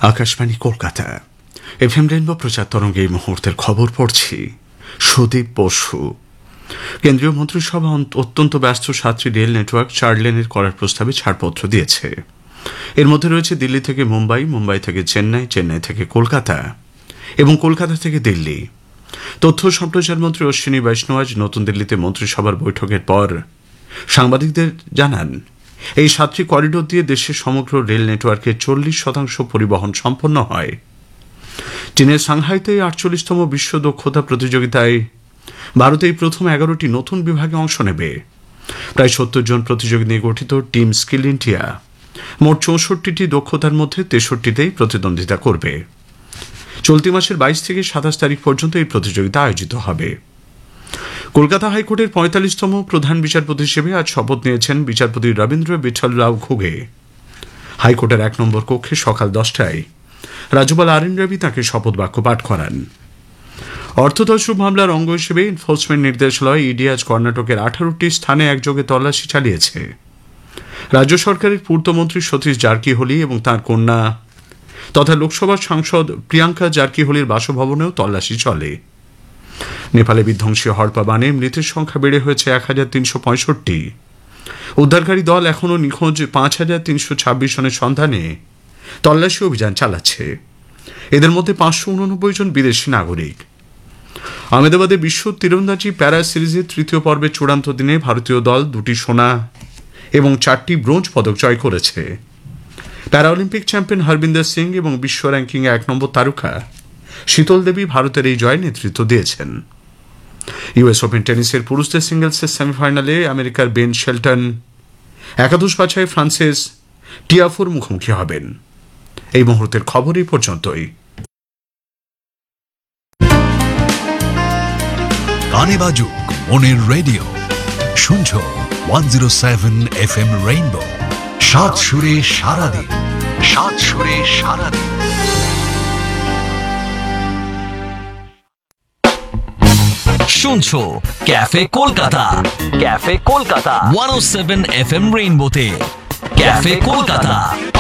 Akashvani Kolkata FM rainbow প্রচার তরঙ্গে এই মুহূর্তের খবর পড়ছি সুদীপ বসু। কেন্দ্রীয় মন্ত্রিসভা অত্যন্ত ব্যস্ত 7টি রেল নেটওয়ার্ক 4 লেনের করার প্রস্তাবে ছাড়পত্র দিয়েছে। এর মধ্যে রয়েছে দিল্লি থেকে মুম্বাই, মুম্বাই থেকে চেন্নাই, চেন্নাই থেকে কলকাতা এবং কলকাতা থেকে দিল্লি। তথ্য সম্প্রচার মন্ত্রী অশ্বিনী বৈষ্ণব আজ নতুন দিল্লিতে মন্ত্রিসভার বৈঠকের পর সাংবাদিকদের জানান, এই 7টি করিডোর দিয়ে দেশের সমগ্র রেল নেটওয়ার্কের 40% পরিবহন সম্পন্ন হয়। চীনের সাংহাইতে 48তম বিশ্ব দক্ষতা প্রতিযোগিতায় ভারত এই প্রথম 11টি নতুন বিভাগে অংশ নেবে। প্রায় 70 জন প্রতিযোগী নিয়ে গঠিত টিম স্কিল ইন্ডিয়া মোট 64টি দক্ষতার মধ্যে 63তেই প্রতিদ্বন্দ্বিতা করবে। চলতি মাসের 22 থেকে 27 তারিখ পর্যন্ত এই প্রতিযোগিতা আয়োজিত হবে। কলকাতা হাইকোর্টের 45তম প্রধান বিচারপতি হিসেবে আজ শপথ নিয়েছেন বিচারপতি রবীন্দ্র বিঠল রাও ঘুগে। হাইকোর্টের 1 নম্বর কক্ষে সকাল 10টায় রাজ্যপাল আরএন রবি তাঁকে শপথ বাক্য পাঠ করান। অর্থতছরূপ মামলার অঙ্গ হিসেবে এনফোর্সমেন্ট নির্দেশালয় ইডি আজ কর্ণাটকের 18টি স্থানে একযোগে তল্লাশি চালিয়েছে। রাজ্য সরকারের পূর্তমন্ত্রী সতীশ জারকিহোলি এবং তাঁর কন্যা তথা লোকসভার সাংসদ প্রিয়াঙ্কা জারকিহোলির বাসভবনেও তল্লাশি চলে। নেপালে বিধ্বংসী হড়পা বানে মৃতের সংখ্যা বেড়ে হয়েছে 1365। উদ্ধারকারী দল এখনও নিখোঁজ 5326 জনের সন্ধানে তল্লাশি অভিযান চালাচ্ছে। এদের মধ্যে 589 জন বিদেশি নাগরিক। আহমেদাবাদে বিশ্ব তীরন্দাজি প্যারা সিরিজের 3য় পর্বের চূড়ান্ত দিনে ভারতীয় দল 2টি সোনা এবং 4টি ব্রোঞ্জ পদক জয় করেছে। প্যারাঅলিম্পিক চ্যাম্পিয়ন হরবিন্দর সিং এবং বিশ্ব র্যাঙ্কিং 1 নম্বর তারকা শীতল দেবী ভারতের এই জয়ে নেতৃত্ব দিয়েছেন। ইউএস ওপেন টেনিসের পুরুষদের সিঙ্গলসের সেমিফাইনালে আমেরিকার বেন শেলটন একাদশ বাছাই ফ্রান্সের টিয়াফোর মুখোমুখি হবেন। এই মুহূর্তের খবর এই পর্যন্তই। গানে বাজুক মনের রেডিও, শুনছো 107 FM রেইনবো। 7 সুরে সারাদিন, 7 সুরে সারাদিন। শুনছো cafe Kolkata, cafe Kolkata 107 FM রেইনবোতে। Cafe Kolkata.